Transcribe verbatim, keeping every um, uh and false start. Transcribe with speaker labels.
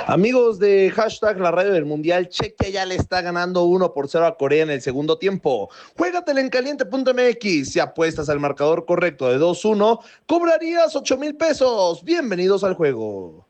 Speaker 1: Amigos de hashtag la radio del mundial, Chequia ya le está ganando uno por cero a Corea en el segundo tiempo. Juégatela en caliente punto m x. Si apuestas al marcador correcto de dos uno, cobrarías ocho mil pesos. Bienvenidos al juego.